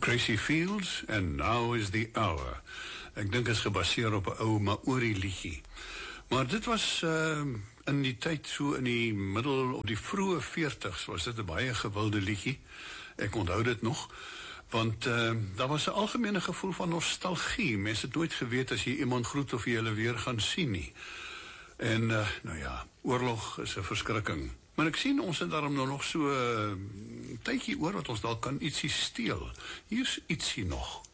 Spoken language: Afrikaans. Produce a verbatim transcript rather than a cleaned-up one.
Gracie Fields, and Now is the Hour. Ek dink is gebaseer op 'n ou Maori liedjie. Maar dit was uh, in die tyd, so in die middel, op die vroeë veertigs, was dit 'n baie gewilde liedjie. Ek onthou dit nog, want uh, daar was 'n algemene gevoel van nostalgie. Mense het nooit geweet as jy iemand groet of jy hulle weer gaan sien nie. En, uh, nou ja, oorlog is 'n verskrikking. Maar ek sien, ons het daarom nou nog so 'n uh, tydjie oor wat ons dalk kan ietsie steel. Hier's ietsie nog.